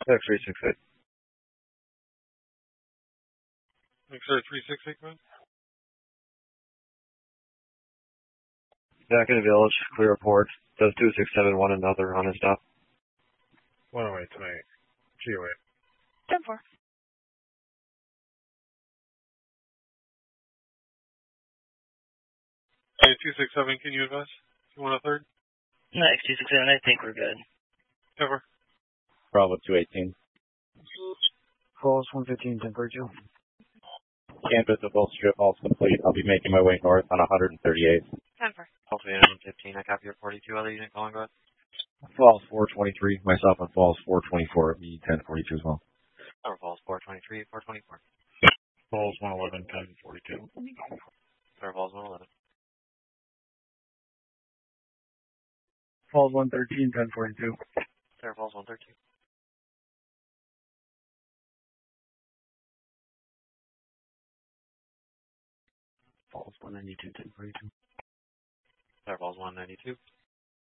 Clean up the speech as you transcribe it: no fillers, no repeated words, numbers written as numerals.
X368. XR 368, go ahead. Back in the village, clear report. Does 2671 another on his stop. 108 tonight. GOA. 10-4. Okay, 267, can you advise? You want a third? No, X267, I think we're good. Cover. Bravo 218. Falls 115, 1042. Canvas of both strip malls complete. I'll be making my way north on 138. 10-4. Falls 315, I copy your 42. Other unit calling, go ahead. Falls 423. Myself on Falls 424. Me 1042 as well. Cover Falls 423, 424. Falls 111, 1042. Cover Falls 111. Falls 113, 1042. Cover Falls 113. Falls 192, 1042. Cover Falls 192.